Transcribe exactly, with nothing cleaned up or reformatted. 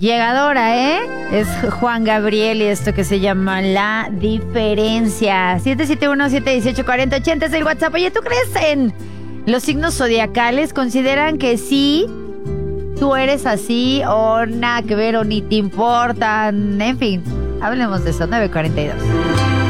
llegadora, ¿eh? Es Juan Gabriel y esto que se llama La Diferencia. siete siete uno, siete uno ocho, cuatro cero ocho cero es el WhatsApp. Oye, ¿tú crees en los signos zodiacales? ¿Consideran que sí tú eres así o nada que ver o ni te importan? En fin, hablemos de eso. nueve cuarenta y dos.